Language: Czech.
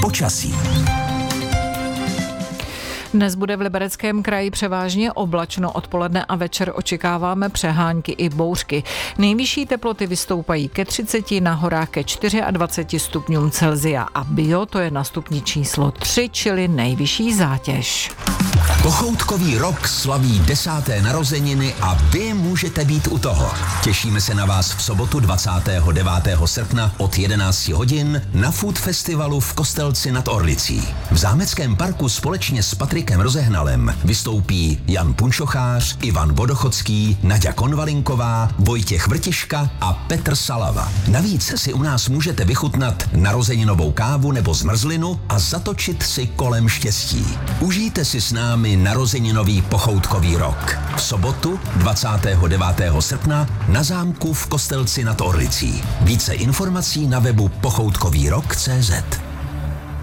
Počasí. Dnes bude v Libereckém kraji převážně oblačno, odpoledne a večer očekáváme přehánky i bouřky. Nejvyšší teploty vystoupají ke 30, na horách ke 24 stupňům Celsia a bio to je na stupni číslo 3, čili nejvyšší zátěž. Pochoutkový rok slaví 10. narozeniny a vy můžete být u toho. Těšíme se na vás v sobotu 29. srpna od 11 hodin na Food Festivalu v Kostelci nad Orlicí. V Zámeckém parku společně s Patrikem Rozehnalem vystoupí Jan Punčochář, Ivan Vodochodský, Naďa Konvalinková, Vojtěch Vrtiška a Petr Salava. Navíc si u nás můžete vychutnat narozeninovou kávu nebo zmrzlinu a zatočit si kolem štěstí. Užijte si s námi narozeninový pochoutkový rok. V sobotu 29. srpna na zámku v Kostelci nad Orlicí. Více informací na webu pochoutkovýrok.cz.